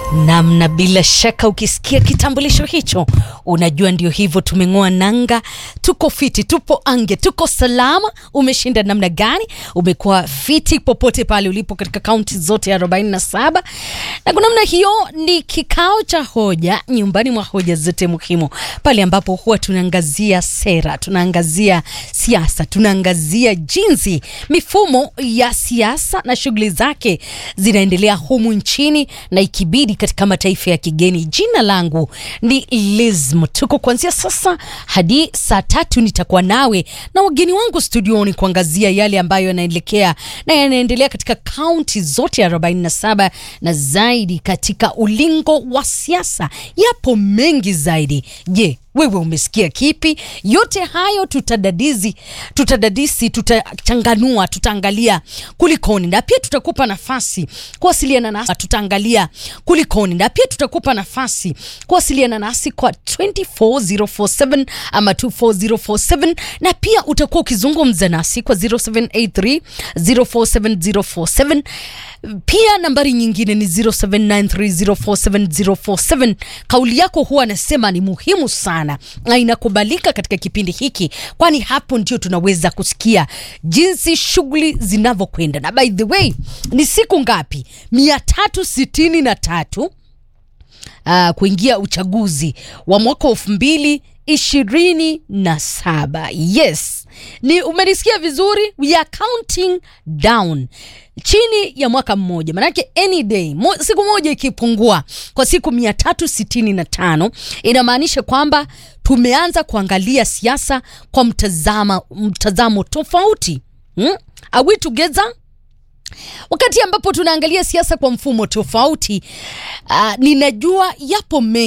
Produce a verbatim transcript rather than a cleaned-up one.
Namna bila shaka ukisikia kitambulisho hicho unajua ndio hivyo, tumeng'oa nanga, tuko fiti, tupo ange, tuko salama. Umeshinda namna gani? Umekuwa fiti popote pale ulipo katika kaunti zote arobaini na saba. Na kwa namna hiyo ni kikao cha hoja nyumbani mwa hoja zote muhimu, pale ambapo huwa tunaangazia sera, tunaangazia siasa, tunaangazia jinsi mifumo ya siasa na shughuli zake zinaendelea humu nchini na ikibidi katika mataifa ya kigeni. Jina langu ni Liz Mutuku. Kuanzia sasa hadi saa tatu nitakuwa nawe na wageni wangu studioni kuangazia yale ambayo yanaelekea na yanaendelea katika kaunti zote arobaini na saba na zaidi katika ulingo wa siasa. Yapo mengi zaidi. Je, wewe umesikia kipi? Yote hayo tutadadizi, tutadadisi, tutachanganua, tutaangalia kulikoni, na pia tutakupa nafasi kuwasiliana nasi. Tutaangalia kulikoni na pia tutakupa nafasi kuwasiliana nasi kwa two four zero four seven ama two four zero four seven, na pia utakuwa ukizungumza nasi kwa zero seven eight three zero four seven zero four seven. Pia nambari nyingine ni zero seven nine three zero four seven zero four seven. Kauli yako huwa nasema ni muhimu sana na inakubalika katika kipindi hiki, kwani hapo ndio tunaweza kusikia jinsi shughuli zinavyokwenda. Na by the way, ni siku ngapi? mia tatu sitini na tatu uh, kuingia uchaguzi wa mwaka elfu mbili ishirini na saba. Yes, ni umenisikia vizuri, we are counting down. Chini ya mwaka mmoja, manake any day, mo, siku moja ikipungua kwa siku mia tatu sitini na tano inamaanisha kwamba tumeanza kuangalia siasa kwa mtazama, mtazamo tofauti. hmm? Are we together? Wakati ambapo tunaangalia siasa kwa mfumo tofauti, uh, ninajua yapo mengi